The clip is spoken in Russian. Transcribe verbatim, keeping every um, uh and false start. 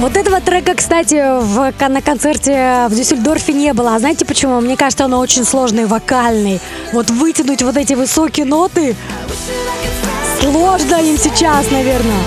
Вот этого трека, кстати, в, на концерте в Дюссельдорфе не было. А знаете почему? Мне кажется, он очень сложный, вокальный. Вот вытянуть вот эти высокие ноты сложно им сейчас, наверное.